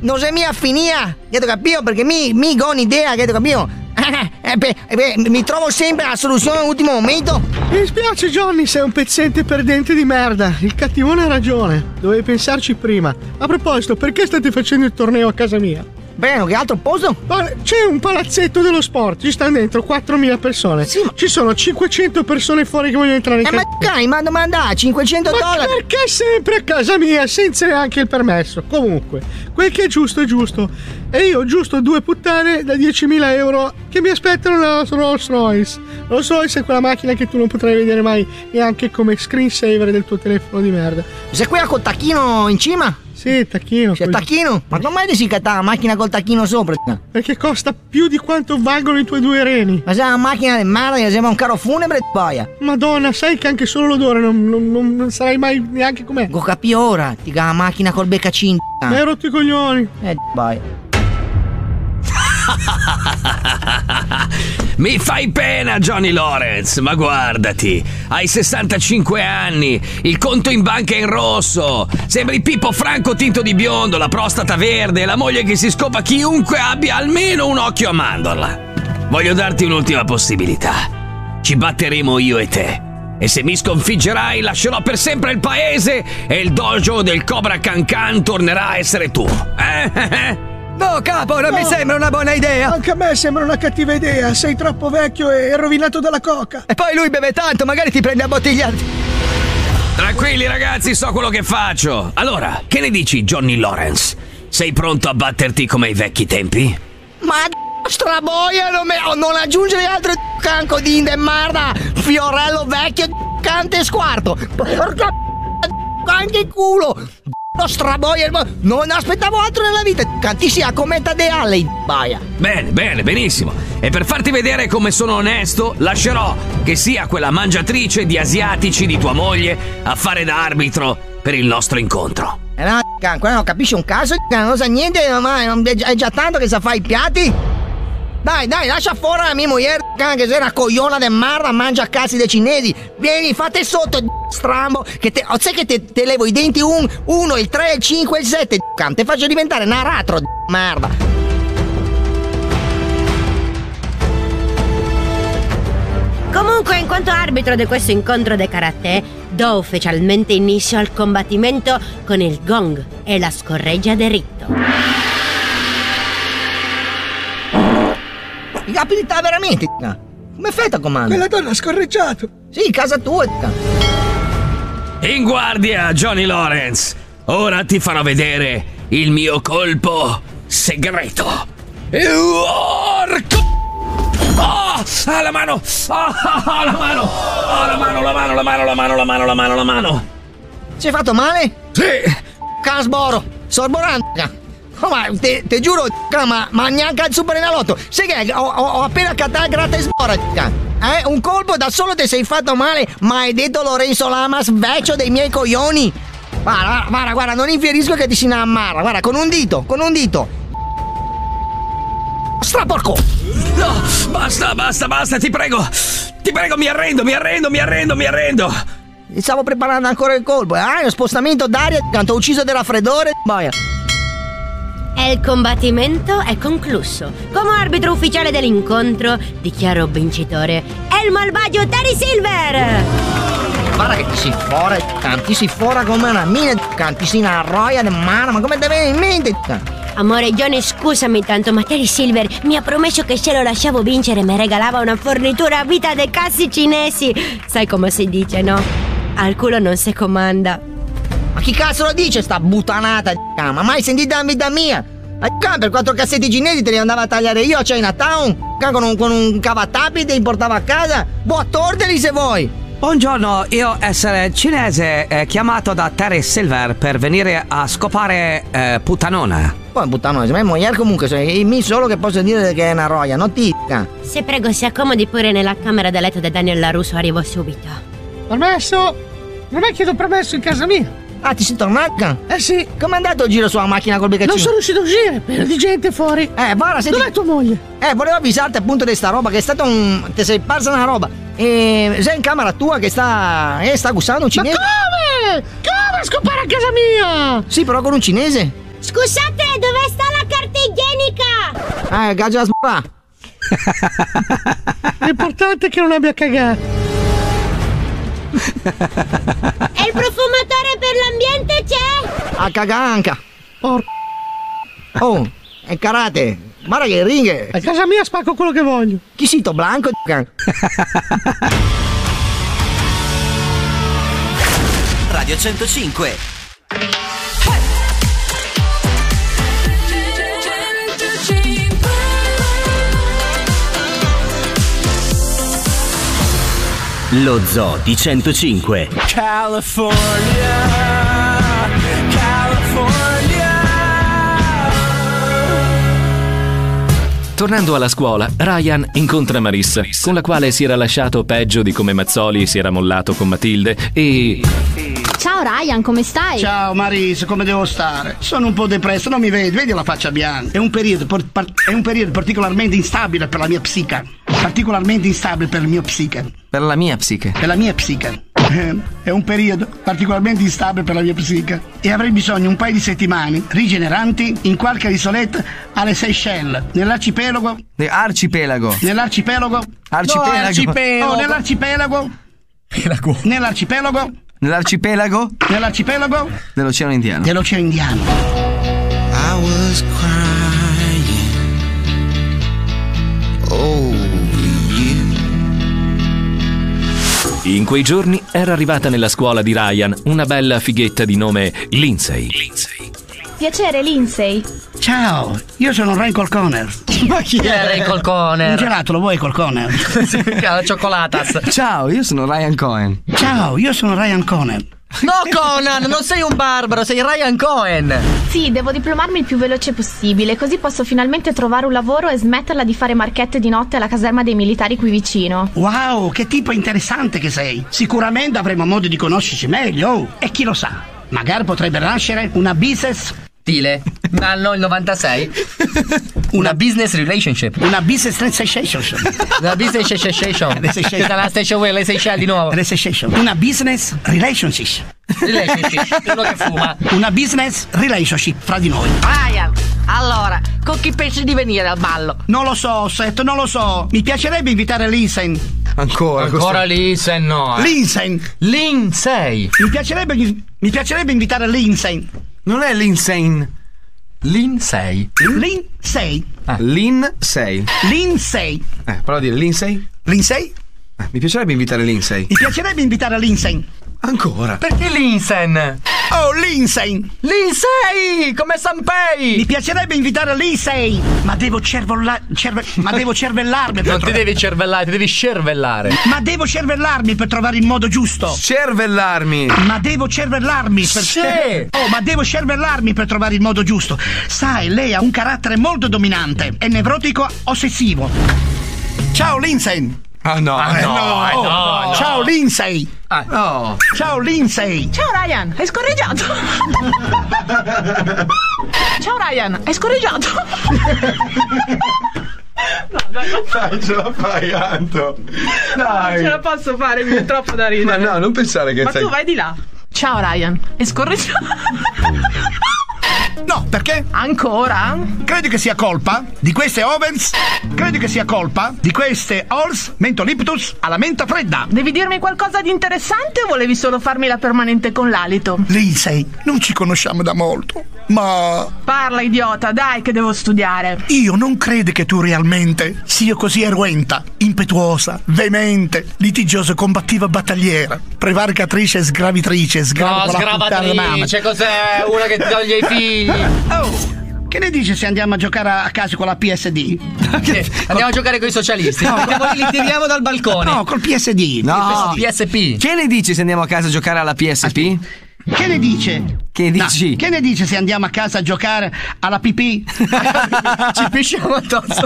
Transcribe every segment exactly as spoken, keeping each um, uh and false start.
non sei mia finia, che tu capito? Perché mi, mi ho un'idea, che tu capito? Eh, beh, eh, beh, mi trovo sempre la soluzione all'ultimo momento. Mi dispiace Johnny, sei un pezzente perdente di merda. Il cattivone ha ragione, dovevi pensarci prima. A proposito, perché state facendo il torneo a casa mia? Bene, che altro posto? C'è un palazzetto dello sport, ci stanno dentro quattromila persone. Sì, ma... Ci sono cinquecento persone fuori che vogliono entrare in eh, casa. Ma dai, ma domanda, cinquecento ma dollari? Perché sempre a casa mia senza neanche il permesso? Comunque, quel che è giusto è giusto. E io ho giusto due puttane da diecimila euro che mi aspettano nella Rolls Royce. Rolls Royce è quella macchina che tu non potrai vedere mai neanche come screensaver del tuo telefono di merda. Sei qui col tacchino in cima? Sì, tacchino. C'è tacchino? Ma come mai si catta la macchina col tacchino sopra? Perché costa più di quanto valgono i tuoi due reni. Ma sei una macchina di merda che sembra un carro funebre, boia. Madonna, sai che anche solo l'odore non, non, non, non sarai mai neanche com'è. Go capi ora, ti ga la macchina col beccacin. Mi hai rotto i coglioni. Eh, boia. Mi fai pena, Johnny Lawrence, ma guardati, hai sessantacinque anni, il conto in banca è in rosso, sembri Pippo Franco tinto di biondo, la prostata verde, la moglie che si scopa chiunque abbia almeno un occhio a mandorla. Voglio darti un'ultima possibilità. Ci batteremo io e te. E se mi sconfiggerai lascerò per sempre il paese e il dojo del Cobra Cancan tornerà a essere tuo. Eh? No, capo, non no, mi sembra una buona idea. Anche a me sembra una cattiva idea. Sei troppo vecchio e rovinato dalla coca. E poi lui beve tanto, magari ti prende a bottigliate. Tranquilli ragazzi, so quello che faccio. Allora, che ne dici, Johnny Lawrence? Sei pronto a batterti come ai vecchi tempi? Ma straboia, non, me, non aggiungere altro canco di merda. Fiorello vecchio, cante squarto. Porca anche culo. Lo straboia, non aspettavo altro nella vita. Cantissima cometa de Alley, baia. Bene, bene, benissimo. E per farti vedere come sono onesto, lascerò che sia quella mangiatrice di asiatici di tua moglie a fare da arbitro per il nostro incontro. Eh no, ancora non capisci un caso, non sa niente, ma è già tanto che sa fare i piatti. Dai, dai, lascia fuori la mia moglie, che sei una cogliona de merda, mangia cazzi dei cinesi. Vieni, fate sotto, strambo, che te, sai che te, te levo i denti un, uno, il tre, il cinque, il sette, te faccio diventare un aratro, merda. Comunque, in quanto arbitro di questo incontro de karate, do ufficialmente inizio al combattimento con il gong e la scorreggia de ritto. Che abilità veramente, come fai a comando? Quella donna ha scorreggiato. Sì, casa tua. In guardia, Johnny Lawrence. Ora ti farò vedere il mio colpo segreto. Orco! Oh, ah, la mano! Oh, oh, la mano! Oh, la mano, la mano, la mano, la mano, la mano, la mano, la mano. Ci hai fatto male? Sì. Casboro, sorborante. Oh, ma te, te giuro, ma, ma neanche al Super Enalotto. Sai che ho, ho, ho appena cattato gratta e sbora. Eh, un colpo da solo ti sei fatto male. Maledetto Lorenzo Lamas, vecchio dei miei coglioni. Guarda, guarda, guarda, non infierisco che ti si innammara. Guarda, con un dito, con un dito. Straporco. No, basta, basta, basta, ti prego. Ti prego, mi arrendo, mi arrendo, mi arrendo, mi arrendo. Stavo preparando ancora il colpo. Ah, eh? Lo spostamento d'aria, tanto ho ucciso del raffreddore. Boia. E il combattimento è concluso. Come arbitro ufficiale dell'incontro, dichiaro vincitore il malvagio Terry Silver! Guarda che ti si fora, ti si fora come una mina, ti si una roia di mano, ma come te viene in mente? Amore Johnny, scusami tanto, ma Terry Silver mi ha promesso che se lo lasciavo vincere mi regalava una fornitura a vita dei cazzi cinesi. Sai come si dice, no? Al culo non si comanda. Ma chi cazzo lo dice sta buttanata? Ma mai sentita in vita mia? Per quattro cassetti cinesi te li andavo a tagliare io a Chinatown con un, con un cavatappi te li portavo a casa. Boh, torteli se vuoi. Buongiorno, io essere cinese eh, chiamato da Terry Silver per venire a scopare eh, puttanona. Poi puttanona, se me moglie comunque sei mi solo che posso dire che è una roia, non ti. Se prego si accomodi pure nella camera da letto di Daniel LaRusso, arrivo subito. Permesso? Non è chiedo permesso in casa mia. Ah, ti sei tornato? Eh sì. Com'è andato il giro sulla macchina col beccacino? Non sono riuscito a uscire, pieno di gente fuori. Eh, guarda, senti. Dov'è tua moglie? Eh, volevo avvisarti appunto di sta roba, che è stato un... Ti sei persa una roba. E sei in camera tua che sta... Eh, sta gustando un cinese. Ma come? Come scopare a casa mia? Sì, però con un cinese. Scusate, dove sta Eh, caccia la sbra. L'importante è che non abbia cagato. E il profumatore per l'ambiente c'è? A caganca. Porco. Oh, è karate. Guarda che ringhe. A casa mia spacco quello che voglio. Chi sito blanco? Radio centocinque. Lo Zoo di centocinque. California, California. Tornando alla scuola, Ryan incontra Marissa, con la quale si era lasciato peggio di come Mazzoli si era mollato con Matilde e... Ciao Ryan, come stai? Ciao Marisa, come devo stare? Sono un po' depresso, non mi vedi, vedi la faccia bianca. È un periodo, por- par- è un periodo particolarmente instabile per la mia psiche. Particolarmente instabile per il mio psiche. Per la mia psiche. Per la mia psiche. Eh, è un periodo particolarmente instabile per la mia psiche. E avrei bisogno un paio di settimane rigeneranti in qualche isoletta alle Seychelles, nell'arcipelago. Arcipelago. Nell'arcipelago. Arcipelago. No, arcipelago. Oh, nell'arcipelago. Pelago. Nell'arcipelago. Nell'arcipelago? Nell'arcipelago? Dell'Oceano Indiano. Dell'Oceano Indiano. I was crying. Oh, you. In quei giorni era arrivata nella scuola di Ryan una bella fighetta di nome Lindsay. Lindsay. Piacere, Lindsay. Ciao, io sono Ray Colconer. Ma chi è Ray Colconer? Un gelato lo vuoi Colconer? La cioccolatas. Ciao, io sono Ryan Cohen. Ciao, io sono Ryan Cohen. No, Conan, non sei un barbaro, sei Ryan Cohen. Sì, devo diplomarmi il più veloce possibile, così posso finalmente trovare un lavoro e smetterla di fare marchette di notte alla caserma dei militari qui vicino. Wow, che tipo interessante che sei. Sicuramente avremo modo di conoscerci meglio. Oh, e chi lo sa, magari potrebbe nascere una business... Stile, anno il novantasei. Una business relationship. Una business relationship. Una business relationship. Dalla station where lei sei di nuovo. Una business relationship. Relationship, uno che fuma. Una business relationship fra di noi. Ryan, allora, con chi pensi di venire al ballo? Non lo so, Seth, non lo so. Mi piacerebbe invitare Lindsay. Ancora? Ancora Lindsay, no. Eh. Lindsay. Lindsay. Mi piacerebbe, mi piacerebbe invitare Lindsay. Non è Lindsay. Lindsay. Lindsay. Ah. Lindsay. Lindsay. Eh, prova a dire Lindsay. Lindsay? Eh, mi piacerebbe invitare Lindsay. Mi piacerebbe invitare Lindsay. Ancora? Perché Lindsay? Oh, Lindsay! Lindsay! Come Sanpei! Mi piacerebbe invitare Lindsay! Ma devo cervolla... cerve... ma devo cervellarmi per Non tro- ti devi cervellare, ti devi cervellare. Ma devo cervellarmi per trovare il modo giusto. Cervellarmi! Ma devo cervellarmi per... Sì. Oh, ma devo cervellarmi per trovare il modo giusto. Sai, lei ha un carattere molto dominante. È nevrotico ossessivo. Ciao, Lindsay! Ah no, Ah, eh, no, no. eh, no, no. Ciao, Lindsay! Ah. No. Ciao, Lindsay! Ciao Ryan, hai scorreggiato. Ciao Ryan, hai scorreggiato. No, dai, Dai, ce la fai, Anto. Dai. non ce la posso fare, mi è troppo da ridere. Ma no, non pensare che Ma sei... tu vai di là. Ciao Ryan, hai scorreggiato. No, perché? Ancora? Credi che sia colpa di queste ovens? Credi che sia colpa di queste Halls Mentoliptus alla menta fredda? Devi dirmi qualcosa di interessante o volevi solo farmi la permanente con l'alito? Lindsay, non ci conosciamo da molto, ma... Parla idiota, dai che devo studiare. Io non credo che tu realmente sia così eruenta, impetuosa, veemente, litigiosa, combattiva, battagliera, prevaricatrice, sgravitrice, sgrava No, con la puttana mamma. sgravatrice, cos'è? Una che ti toglie i figli. Oh, che ne dici se andiamo a giocare a casa con la P S D? Che? Andiamo a giocare con i socialisti. No, andiamo lì, li tiriamo dal balcone. No, col P S D. No. P S P. Che ne dici se andiamo a casa a giocare alla P S P? Che ne dice? Che dici? No, che ne dice se andiamo a casa a giocare alla pipì? Ci pisciamo addosso.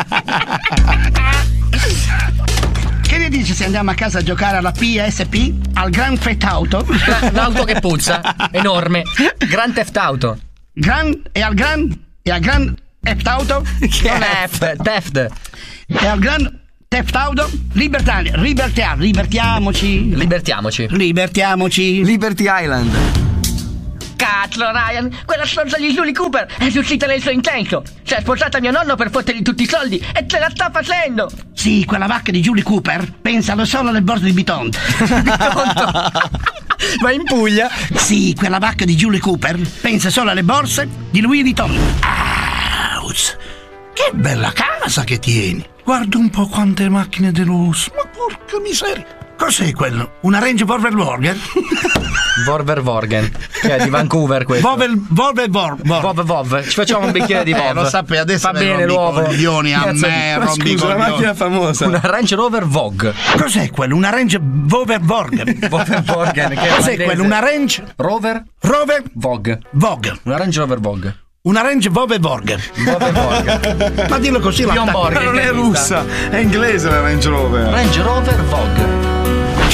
Che ne dice se andiamo a casa a giocare alla P S P? Al Grand Theft Auto? L'auto che puzza, enorme. Grand Theft Auto. Gran e al Gran e al Grand Theft Auto? Non è F, Theft. E al Grand Theft Auto? Libertà, libertà, libertiamoci. Libertiamoci. Libertiamoci. Liberty Island. Cazzo, Ryan, quella stronza di Julie Cooper è riuscita nel suo intento. Si è sposata mio nonno per fottergli tutti i soldi e ce la sta facendo. Sì, quella vacca di Julie Cooper pensa solo alle borse di Bitonto. Ma in Puglia? Sì, quella vacca di Julie Cooper pensa solo alle borse di Louis Vuitton. Aus, che bella casa che tieni. Guarda un po' quante macchine di lusso. Ma porca miseria. Cos'è quello? Una Range Rover Vorgen? Vorver Vorgen, che è di Vancouver questo. Vovel, Volve Vor, Vor. Vov Vov. Ci facciamo un bicchiere di Vov. Eh, lo sapevo, adesso fa bene l'uovo. Coglioni a Cazzo, me, ma rompi scusa, coglioni. una macchina famosa. Una Range Rover Vogue. Cos'è quello? Una Range Rover Vorgen? Vover Vorgen, che è Cos'è olandese. quello? Una Range Rover Rover Vogue. Vogue. Una Range Rover Vogue. Una Range Rover Vorgen. Vover Vorgen. Ma dillo così, Bjorn la Borg, Ma non che è hai russa, è inglese la Range Rover. Range Rover Vogue.